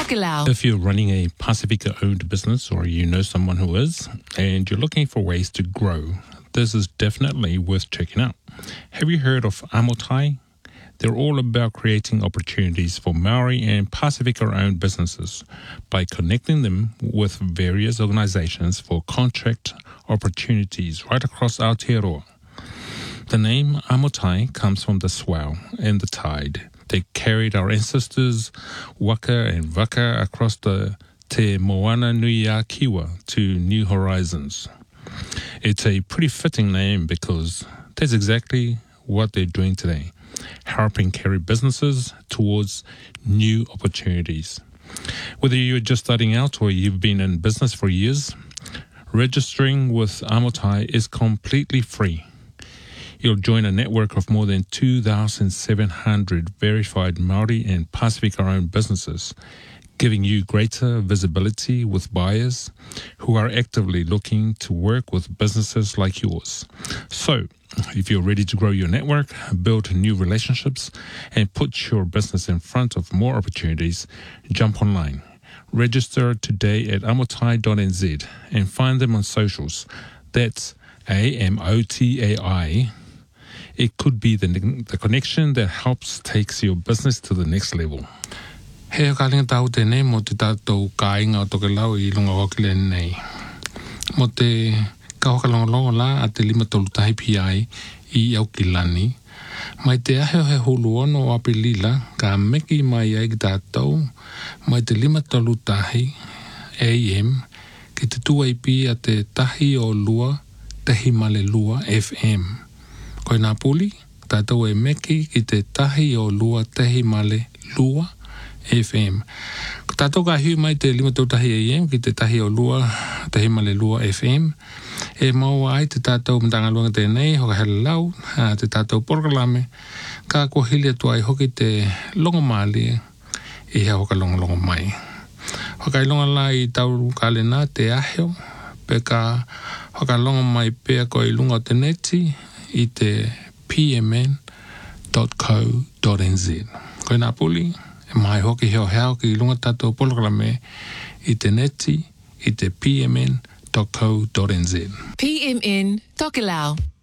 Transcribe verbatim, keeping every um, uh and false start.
Tokelau. If you're running a Pasifika-owned business or you know someone who is, and you're looking for ways to grow, this is definitely worth checking out. Have you heard of Amotai? They're all about creating opportunities for Maori and Pasifika-owned businesses by connecting them with various organizations for contract opportunities right across Aotearoa. The name Amotai comes from the swell and the tide. They carried our ancestors, waka and waka, across the Te Moana Nui a Kiwa to new horizons. It's a pretty fitting name because that's exactly what they're doing today, helping carry businesses towards new opportunities. Whether you're just starting out or you've been in business for years, registering with Amotai is completely free. You'll join a network of more than two thousand seven hundred verified Maori and Pasifika-owned businesses, giving you greater visibility with buyers who are actively looking to work with businesses like yours. So, if you're ready to grow your network, build new relationships, and put your business in front of more opportunities, jump online. Register today at amotai dot n z and find them on socials. That's A M O T A I. It could be the, the connection that helps takes your business to the next level. He ka linga tau tēnei mo te tātou ka inga o toke lau I lunga wakile nei. Mo te ka hokalongolongo la a te lima tolu tahi pi ai I Aukilani. Mai te ahe he hulu ono o Apelila ka meki mai ai ki tātou mai te lima tolu tahi A M ki te tuaipi a te tahi o lua tehi male lua F M. Koe nā puli, tātou e meki ki te tahi o lua tehi male lua F M. Ko tātou ka hiu mai te lima tau tahi A M ki te tahi o lua tehi male lua F M. E maua ai te tātou mtanga luanga tēnei, hoka hele lau, te tātou porkalame, ka kua hili atua I hoki te longo maali I hea hoka longo longo mai. Hoka I longa la I tau kālena te aheo, pe ka hoka longo mai pea ko I lunga o te neti, I te p m n dot co dot n z. Koe nā puli, e mai hoki heo heo ki lunga tātou polokalame I te neti, I te p m n dot co dot n z. P M N Tokelau.